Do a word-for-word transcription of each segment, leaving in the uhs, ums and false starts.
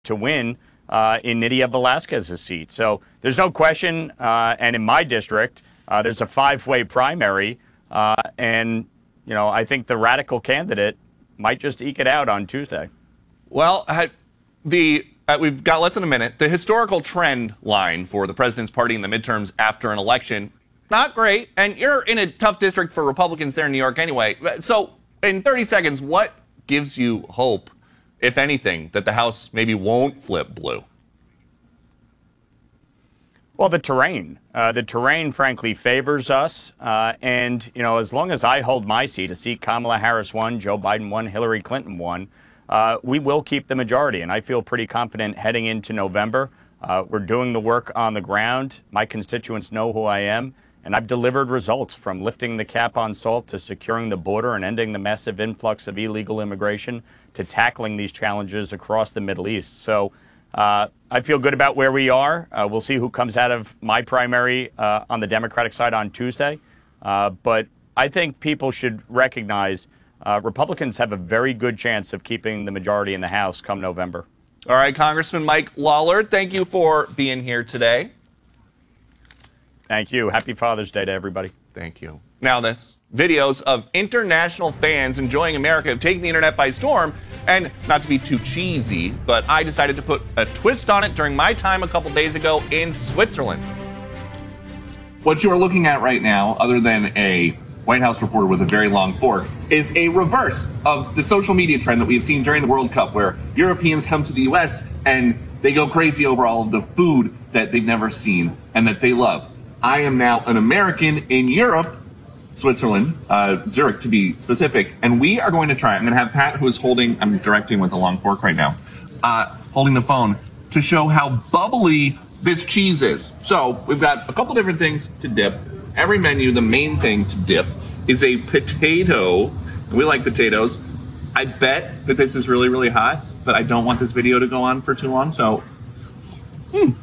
to win uh, in Nydia Velasquez's seat. So there's no question, uh, and in my district, uh, there's a five-way primary, uh, and, you know, I think the radical candidate might just eke it out on Tuesday. Well, the uh, we've got less than a minute. The historical trend line for the president's party in the midterms after an election, not great, and you're in a tough district for Republicans there in New York anyway. So in thirty seconds, what gives you hope, if anything, that the House maybe won't flip blue? Well, the terrain. Uh, the terrain, frankly, favors us. Uh, and, you know, as long as I hold my seat, a seat Kamala Harris won, Joe Biden won, Hillary Clinton won, uh, we will keep the majority. And I feel pretty confident heading into November. Uh, we're doing the work on the ground. My constituents know who I am. And I've delivered results, from lifting the cap on salt to securing the border and ending the massive influx of illegal immigration to tackling these challenges across the Middle East. So uh, I feel good about where we are. Uh, we'll see who comes out of my primary uh, on the Democratic side on Tuesday. Uh, but I think people should recognize uh, Republicans have a very good chance of keeping the majority in the House come November. All right, Congressman Mike Lawler, thank you for being here today. Thank you. Happy Father's Day to everybody. Thank you. Now this. Videos of international fans enjoying America have taken the internet by storm. And not to be too cheesy, but I decided to put a twist on it during my time a couple days ago in Switzerland. What you are looking at right now, other than a White House reporter with a very long fork, is a reverse of the social media trend that we've seen during the World Cup, where Europeans come to the U S and they go crazy over all of the food that they've never seen and that they love. I am now an American in Europe, Switzerland, uh, Zurich to be specific, and we are going to try. I'm going to have Pat, who is holding, I'm directing with a long fork right now, uh, holding the phone to show how bubbly this cheese is. So we've got a couple different things to dip. Every menu, the main thing to dip is a potato. And we like potatoes. I bet that this is really, really hot, but I don't want this video to go on for too long, so. Hmm.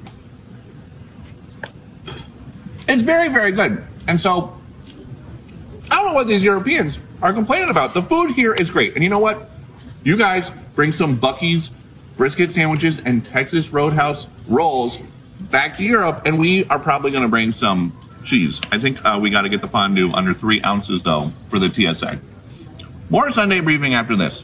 It's very, very good. And so, I don't know what these Europeans are complaining about. The food here is great. And you know what? You guys bring some Buc-ee's brisket sandwiches and Texas Roadhouse rolls back to Europe, and we are probably going to bring some cheese. I think uh, we got to get the fondue under three ounces, though, for the T S A. More Sunday briefing after this.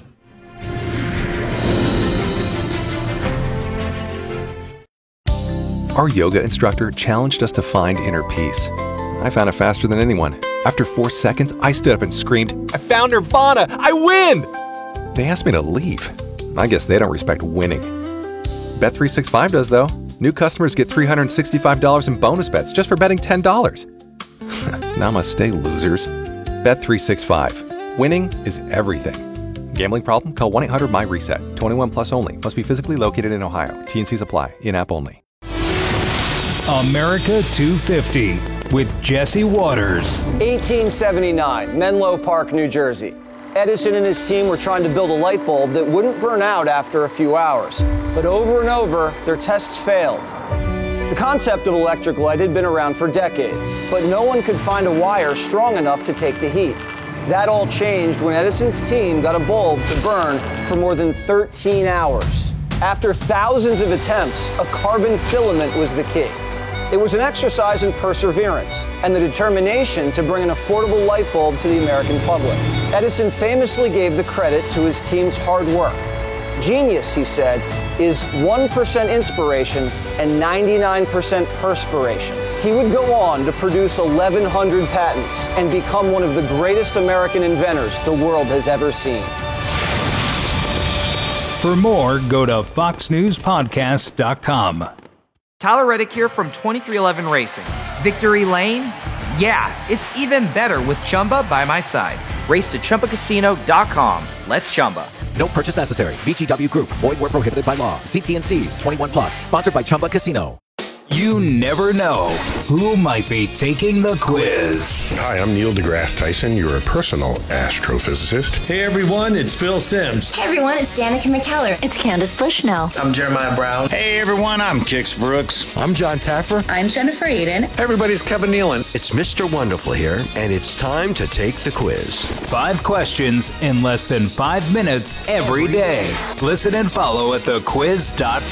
Our yoga instructor challenged us to find inner peace. I found it faster than anyone. After four seconds, I stood up and screamed, "I found Nirvana! I win!" They asked me to leave. I guess they don't respect winning. Bet three sixty-five does, though. New customers get three hundred sixty-five dollars in bonus bets just for betting ten dollars. Namaste, losers. Bet three sixty-five. Winning is everything. Gambling problem? Call one eight hundred M Y reset. twenty-one plus only. Must be physically located in Ohio. T N Cs apply. In-app only. America two fifty with Jesse Waters. eighteen seventy-nine, Menlo Park, New Jersey. Edison and his team were trying to build a light bulb that wouldn't burn out after a few hours. But over and over, their tests failed. The concept of electric light had been around for decades, but no one could find a wire strong enough to take the heat. That all changed when Edison's team got a bulb to burn for more than thirteen hours. After thousands of attempts, a carbon filament was the key. It was an exercise in perseverance and the determination to bring an affordable light bulb to the American public. Edison famously gave the credit to his team's hard work. Genius, he said, is one percent inspiration and ninety-nine percent perspiration. He would go on to produce eleven hundred patents and become one of the greatest American inventors the world has ever seen. For more, go to fox news podcast dot com. Tyler Reddick here from twenty-three eleven Racing. Victory Lane? Yeah, it's even better with Chumba by my side. Race to Chumba Casino dot com. Let's Chumba. No purchase necessary. V G W Group. Void where prohibited by law. See T N Cs. twenty-one plus. Sponsored by Chumba Casino. You never know who might be taking the quiz. Hi, I'm Neil deGrasse Tyson, your personal astrophysicist. Hey everyone, it's Phil Simms. Hey everyone, it's Danica McKellar. It's Candace Bushnell. I'm Jeremiah Brown. Hey everyone, I'm Kix Brooks. I'm John Taffer. I'm Jennifer Aiden. Everybody's Kevin Nealon. It's Mister Wonderful here, and it's time to take the quiz. Five questions in less than five minutes every day. Listen and follow at the quiz dot